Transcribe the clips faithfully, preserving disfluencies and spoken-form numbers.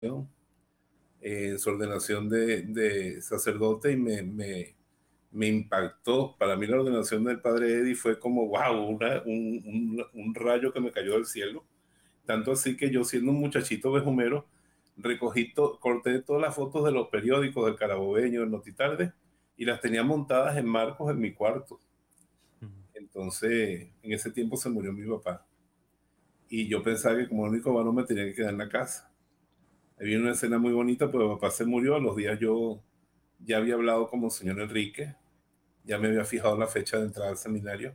eh, en su ordenación de, de sacerdote y me, me, me impactó. Para mí la ordenación del padre Eddie fue como, wow, una- un, un- un rayo que me cayó del cielo. Tanto así que yo, siendo un muchachito vejumero, recogí, to- corté todas las fotos de los periódicos del Carabobeño, del Notitarde, y las tenía montadas en marcos en mi cuarto. Ujú. Entonces, en ese tiempo se murió mi papá. Y yo pensaba que como único varón me tenía que quedar en la casa. Había una escena muy bonita, pues mi papá se murió. A los días yo ya había hablado con Monseñor Enrique, ya me había fijado la fecha de entrada al seminario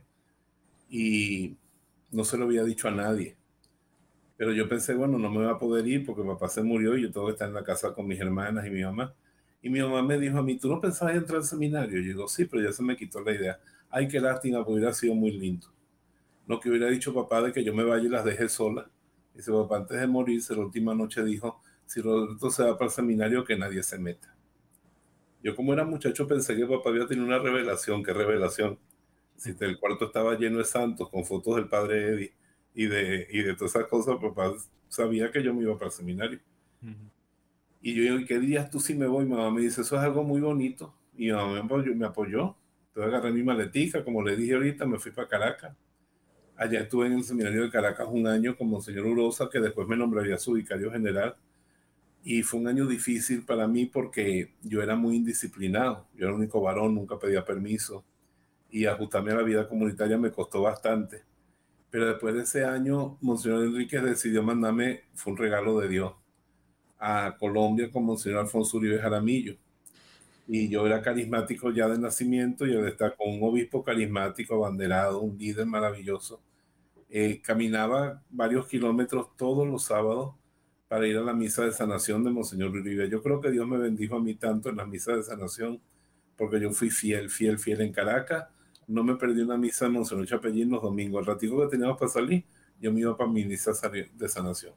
y no se lo había dicho a nadie. Pero yo pensé, bueno, no me va a poder ir porque papá se murió y yo tengo que estar en la casa con mis hermanas y mi mamá. Y mi mamá me dijo a mí, ¿tú no pensabas entrar al seminario? Yo digo, sí, pero ya se me quitó la idea. Ay, qué lástima, porque hubiera sido muy lindo. No que hubiera dicho papá de que yo me vaya y las deje sola. Dice papá, antes de morirse, la última noche dijo, si Roberto se va para el seminario, que nadie se meta. Yo como era muchacho pensé que papá había tenido una revelación. ¿Qué revelación? Si el cuarto estaba lleno de santos con fotos del padre Eddie y de, y de todas esas cosas, papá sabía que yo me iba para el seminario. Ujú. Y yo digo, ¿qué dirías tú si me voy? Mi mamá me dice, eso es algo muy bonito. Y mi mamá me apoyó. Me apoyó. Entonces agarré mi maletica, como le dije ahorita, me fui para Caracas. Allá estuve en el seminario de Caracas un año con Monseñor Urosa, que después me nombraría su vicario general. Y fue un año difícil para mí porque yo era muy indisciplinado. Yo era el único varón, nunca pedía permiso. Y ajustarme a la vida comunitaria me costó bastante. Pero después de ese año, Monseñor Enríquez decidió mandarme, fue un regalo de Dios, a Colombia con Monseñor Alfonso Uribe Jaramillo. Y yo era carismático ya de nacimiento y él está con un obispo carismático, abanderado, un líder maravilloso. Eh, caminaba varios kilómetros todos los sábados para ir a la misa de sanación de Monseñor Uribe. Yo creo que Dios me bendijo a mí tanto en las misas de sanación, porque yo fui fiel, fiel, fiel en Caracas. No me perdí una misa de Monseñor Chapellín los domingos. El ratico que teníamos para salir, yo me iba para mi misa de sanación.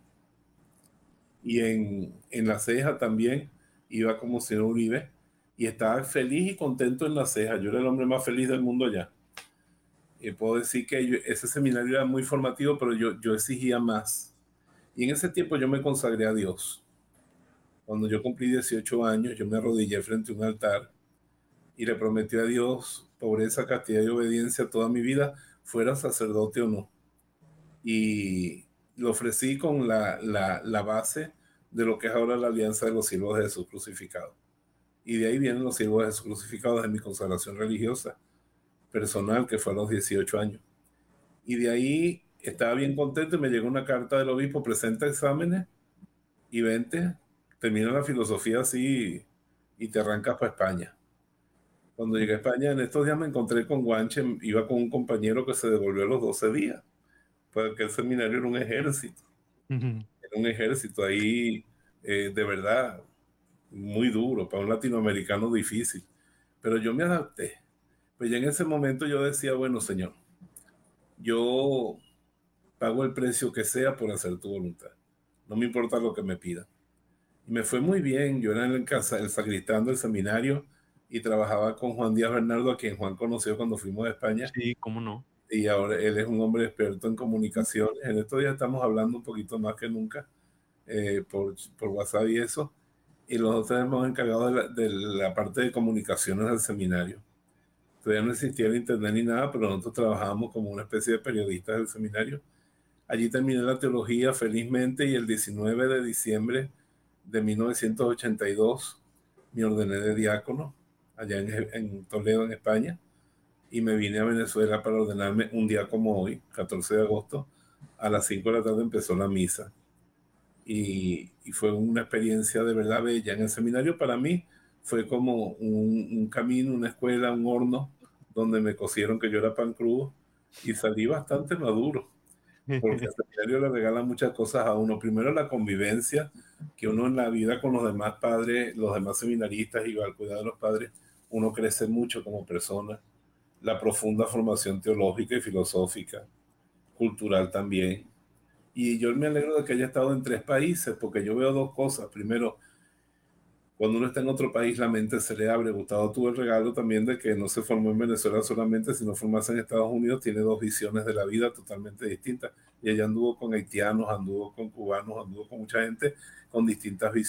Y en, en La Ceja también iba con Monseñor Uribe y estaba feliz y contento en La Ceja. Yo era el hombre más feliz del mundo allá. Y puedo decir que yo- ese seminario era muy formativo, pero yo, yo exigía más. Y en ese tiempo yo me consagré a Dios. Cuando yo cumplí dieciocho años, yo me arrodillé frente a un altar y le prometí a Dios pobreza, castidad y obediencia toda mi vida, fuera sacerdote o no. Y lo ofrecí con la, la, la base de lo que es ahora la Alianza de los Siervos de Jesús Crucificado. Y de ahí vienen los Siervos de Jesús Crucificados de mi consagración religiosa personal, que fue a los dieciocho años. Y de ahí estaba bien contento y me llegó una carta del obispo, presenta exámenes y vente, termina la filosofía así y te arrancas para España. Cuando llegué a España, en estos días me encontré con Guanche, iba con un compañero que se devolvió a los doce días, porque el seminario era un ejército, Ujú. era un ejército ahí, eh, de verdad, muy duro, para un latinoamericano difícil. Pero yo me adapté. Pues ya en ese momento yo decía, bueno, Señor, yo pago el precio que sea por hacer tu voluntad. No me importa lo que me pidan. Y me fue muy bien. Yo era el, casa, el sacristán del seminario y trabajaba con Juan Díaz Bernardo, a quien Juan conoció cuando fuimos a España. Sí, cómo no. Y ahora él es un hombre experto en comunicaciones. En estos días estamos hablando un poquito más que nunca, eh, por, por WhatsApp y eso. Y nosotros hemos encargado de la, de la parte de comunicaciones del seminario. Todavía no existía el internet ni nada, pero nosotros trabajábamos como una especie de periodistas del seminario. Allí terminé la teología felizmente y el diecinueve de diciembre de mil novecientos ochenta y dos me ordené de diácono allá en, en Toledo, en España, y me vine a Venezuela para ordenarme un día como hoy, catorce de agosto, a las cinco de la tarde empezó la misa. Y, y fue una experiencia de verdad bella. En el seminario para mí fue como un, un camino, una escuela, un horno, donde me cosieron que yo era pan crudo y salí bastante maduro porque el seminario le regala muchas cosas a uno. Primero, la convivencia, que uno en la vida con los demás padres, los demás seminaristas y al cuidado de los padres, uno crece mucho como persona. La profunda formación teológica y filosófica, cultural también. Y yo me alegro de que haya estado en tres países, porque yo veo dos cosas. Primero, cuando uno está en otro país, la mente se le abre. Gustavo tuvo el regalo también de que no se formó en Venezuela solamente, sino formarse en Estados Unidos. Tiene dos visiones de la vida totalmente distintas. Y ella anduvo con haitianos, anduvo con cubanos, anduvo con mucha gente con distintas visiones.